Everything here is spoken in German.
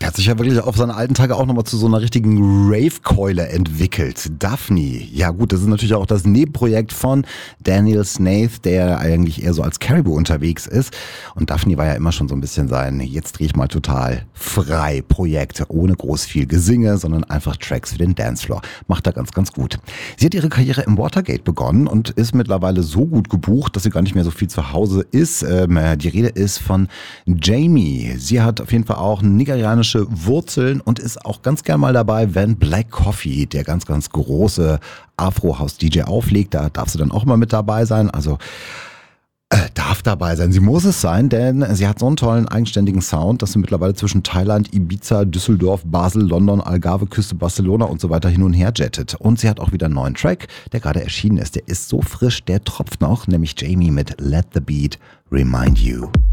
Er hat sich ja wirklich auf seine alten Tage auch nochmal zu so einer richtigen Rave-Keule entwickelt. Daphne. Ja gut, das ist natürlich auch das Nebenprojekt von Daniel Snaith, der eigentlich eher so als Caribou unterwegs ist. Und Daphne war ja immer schon so ein bisschen sein, jetzt drehe ich mal total frei Projekt, ohne groß viel Gesinge, sondern einfach Tracks für den Dancefloor. Macht er ganz, ganz gut. Sie hat ihre Karriere im Watergate begonnen und ist mittlerweile so gut gebucht, dass sie gar nicht mehr so viel zu Hause ist. Die Rede ist von Jamie. Sie hat auf jeden Fall auch nigerianische Wurzeln und ist auch ganz gern mal dabei, wenn Black Coffee, der ganz, ganz große Afro-House-DJ auflegt. Da darf sie dann auch mal mit dabei sein. Also darf dabei sein. Sie muss es sein, denn sie hat so einen tollen, eigenständigen Sound, dass sie mittlerweile zwischen Thailand, Ibiza, Düsseldorf, Basel, London, Algarve, Küste, Barcelona und so weiter hin und her jettet. Und sie hat auch wieder einen neuen Track, der gerade erschienen ist. Der ist so frisch, der tropft noch, nämlich Jamie mit Let the Beat Remind You.